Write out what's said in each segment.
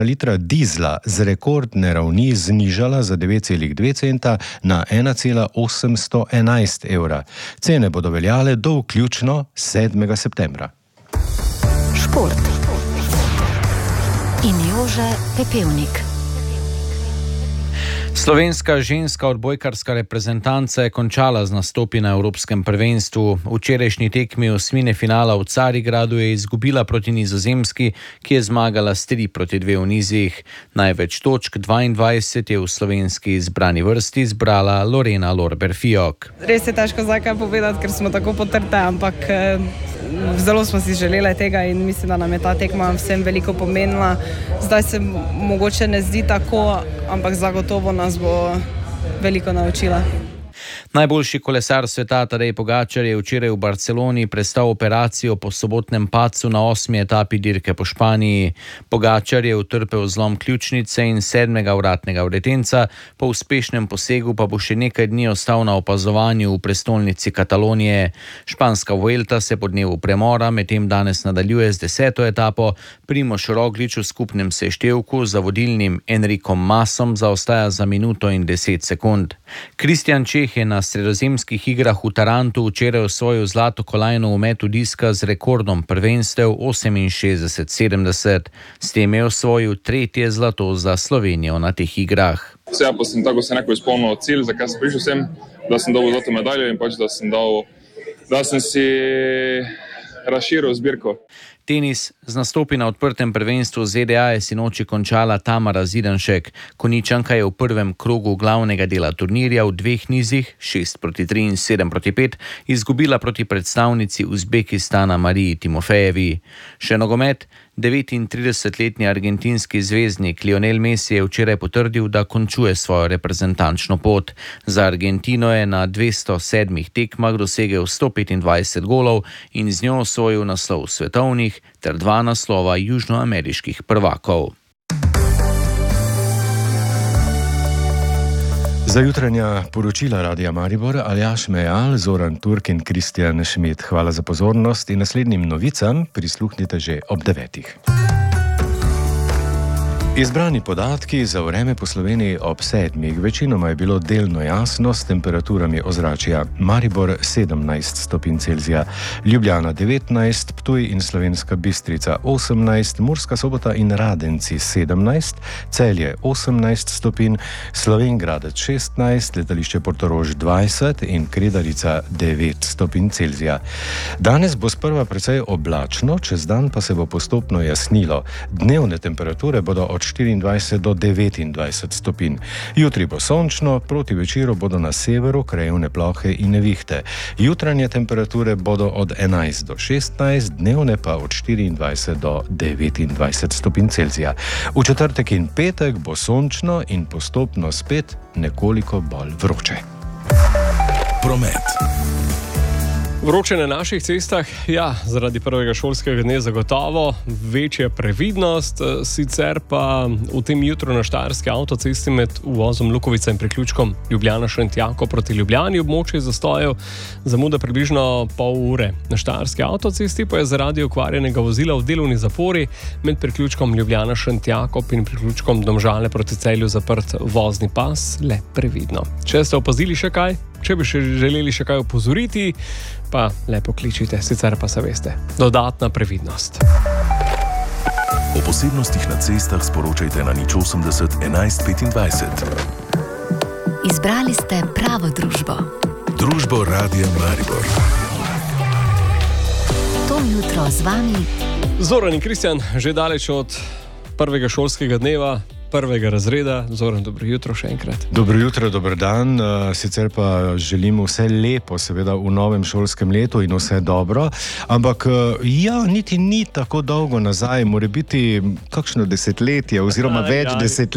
litra dizla z rekordne ravni znižala za 9,2 centa na 1,811 evra. Cene bodo veljale do vključno 7. septembra. Šport. In Jože Pepevnik. Slovenska ženska odbojkarska reprezentanca je končala z nastopi na Evropskem prvenstvu. Včerajšnji tekmi osmine finala v Carigradu je izgubila proti Nizozemski, ki je zmagala s 3-2 v nizih. Največ točk, 22, je v slovenski izbrani vrsti zbrala Lorena Lorber-Fiok. Res je težko zdaj kaj povedati, ker smo tako potrte, ampak zelo smo si želeli tega in mislim, da nam je ta tekma vsem veliko pomenila. Zdaj se mogoče ne zdi tako, ampak zagotovo nas bo veliko naučila. Najboljši kolesar sveta Tadej Pogačar je včeraj v Barceloni prestal operacijo po sobotnem padcu na 8. etapi dirke po Španiji. Pogačar je utrpel zlom ključnice in 7. vratnega vretenca, po uspešnem posegu pa bo še nekaj dni ostal na opazovanju v prestolnici Katalonije. Španska Vuelta se po dnevu premora medtem danes nadaljuje z 10. etapo. Primož Roglič v skupnem seštevku za vodilnim Enrikom Masom zaostaja za minuto in 10 sekund. Kristjan Čeh je na sredozemskih igrah v Tarantu včeraj osvojil zlato kolajno v metu diska z rekordom prvenstev 68-70. S tem je osvojil 3. zlato za Slovenijo na teh igrah. Ja, pa sem tako se neko izpolnil cilj, zakaj sem prišel sem, da sem dobil zlato medaljo in pač da sem si razširil zbirko. Tenis. Z nastopi na odprtem prvenstvu ZDA je sinoči končala Tamara Zidanšek. Konjičanka je v prvem krogu glavnega dela turnirja v 2 nizih, 6-3 in 7-5, izgubila proti predstavnici Uzbekistana Mariji Timofejevi. Še nogomet. 39-letni argentinski zvezdnik Lionel Messi je včeraj potrdil, da končuje svojo reprezentančno pot. Za Argentino je na 207 tekmah dosegel 125 golov in z njo osvojil naslov svetovnih ter 2 naslova južnoameriških prvakov. Za jutranja poročila Radia Maribor Aljaž Mejal, Zoran Turk in Kristjan Schmidt. Hvala za pozornost in naslednjim novicam prisluhnite že ob 9. Izbrani podatki za vreme po Sloveniji ob 7. Večinoma je bilo delno jasno s temperaturami ozračja. Maribor 17 stopinj Celzija, Ljubljana 19, Ptuj in Slovenska Bistrica 18, Murska Sobota in Radenci 17, Celje 18 stopinj, Slovenj Gradec 16, letališče Portorož 20 in Kredarica 9 stopinj Celzija. Danes bo sprva precej oblačno, čez dan pa se bo postopno jasnilo. Dnevne temperature bodo od 24 do 29 stopinj. Jutri bo sončno, proti večeru bodo na severu krajevne plohe in nevihte. Jutranje temperature bodo od 11 do 16, dnevne pa od 24 do 29 stopinj Celzija. V četrtek in petek bo sončno in postopno spet nekoliko bolj vroče. Promet. Vroče na naših cestah, ja, zaradi prvega šolskega dne zagotovo, večja previdnost, sicer pa v tem jutru na Štajerski avtocesti med uvozom Lukovica in priključkom Ljubljana-Šentjako proti Ljubljani območje zastojev, zamuda približno pol ure. Na Štajerski avtocesti pa je zaradi okvarjenega vozila v delovni zapori med priključkom Ljubljana-Šentjako in priključkom Domžale proti Celju zaprt vozni pas, le previdno. Če ste opazili še kaj, če bi še želeli še kaj opozoriti, pa lepo kličite, sicer pa se veste. Dodatna previdnost. O posebnostih na cestah sporočajte na 080 11 25. Izbrali ste pravo družbo. Družbo Radia Maribor. To jutro z vami Zoran in Kristjan, že daleč od prvega šolskega dneva, prvega razreda. Zoran, dobro jutro še enkrat. Dobro jutro, dober dan. Sicer pa želimo vse lepo, seveda v novem šolskem letu in vse dobro. Ampak ja, niti ni tako dolgo nazaj, mora biti kakšno desetletje oziroma več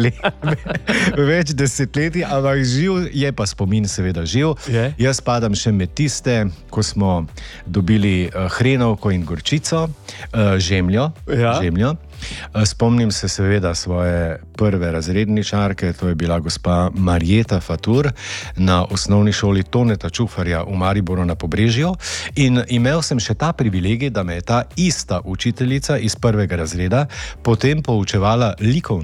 desetletij, ampak živ je pa spomin seveda živ. Je? Jaz spadam še med tiste, ko smo dobili hrenovko in gorčico, žemljo. Ja. Spomnim se seveda svoje prve razredničarke, to je bila gospa Marjeta Fatur na osnovni šoli Toneta Čufarja v Mariboru na Pobrežju in imel sem še ta privilegij, da me je ta ista učiteljica iz prvega razreda potem poučevala likovno